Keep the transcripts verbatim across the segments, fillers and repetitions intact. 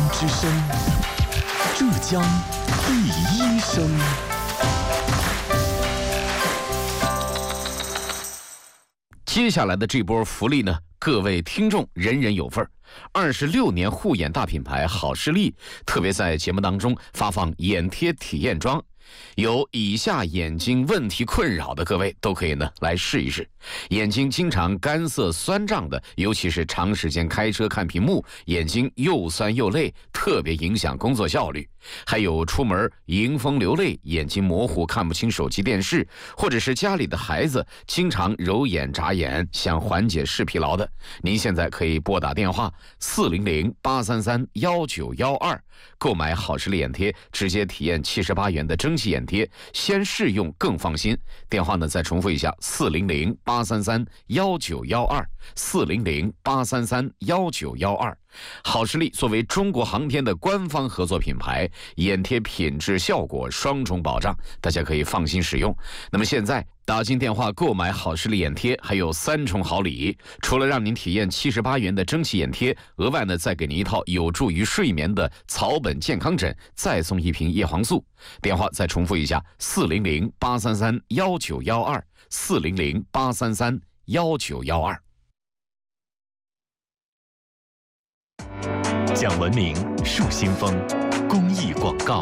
之声，浙江第一声。 接下来的这波福利呢，各位听众人人有份儿。二十六年护眼大品牌好视力特别在节目当中发放眼贴体验装，有以下眼睛问题困扰的各位都可以呢来试一试。眼睛经常干涩酸胀的，尤其是长时间开车看屏幕，眼睛又酸又累，特别影响工作效率。还有出门迎风流泪，眼睛模糊看不清手机电视，或者是家里的孩子经常揉眼眨眼，想缓解视疲劳的，您现在可以拨打电话四零零八三三幺九幺二购买好视力眼贴，直接体验七十八元的蒸汽眼贴，先试用更放心。电话呢再重复一下：四零零八三三幺九幺二，四零零八三三幺九幺二。好视力作为中国航天的官方合作品牌，眼贴品质效果双重保障，大家可以放心使用。那么现在打进电话购买好视力眼贴，还有三重好礼，除了让您体验七十八元的蒸汽眼贴，额外呢再给您一套有助于睡眠的草本健康枕，再送一瓶叶黄素。电话再重复一下：四零零八三三幺九幺二，四零零八三三幺九幺二。 讲文明树新风公益广告。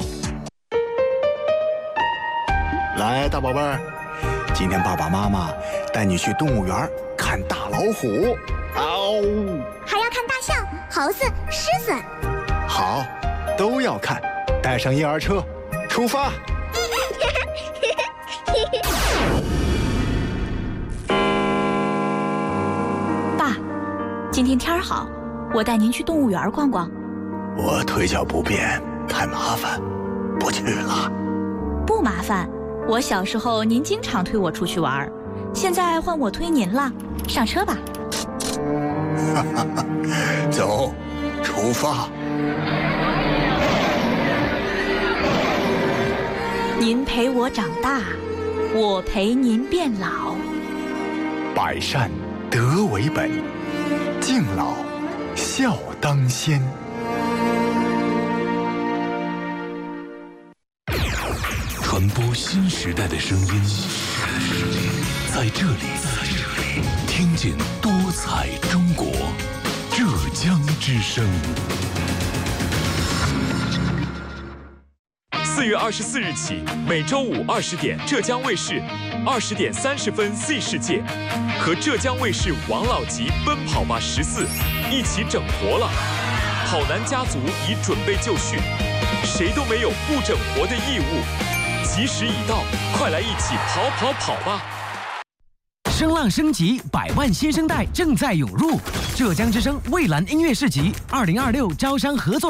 来，大宝贝儿，今天爸爸妈妈带你去动物园看大老虎。嗷！ 还要看大象、猴子、狮子。 好，都要看。带上婴儿车，出发。 爸，今天天儿好，我带您去动物园逛逛。 我腿脚不便，太麻烦，不去了。 不麻烦，我小时候您经常推我出去玩，现在换我推您了，上车吧。 走，出发。 您陪我长大，我陪您变老。 百善德为本，敬老孝当先。 传播新时代的声音，在这里，听见多彩中国，浙江之声。 四月二十四日起，每周五二十点，浙江卫视二十点三十分 Z 世界和浙江卫视王老吉奔跑吧十四一起整活了。跑男家族已准备就绪，谁都没有不整活的义务。吉时已到，快来一起跑跑跑吧！ 声浪升级，百万新生代正在涌入。浙江之声蔚蓝音乐市集二零二六招商合作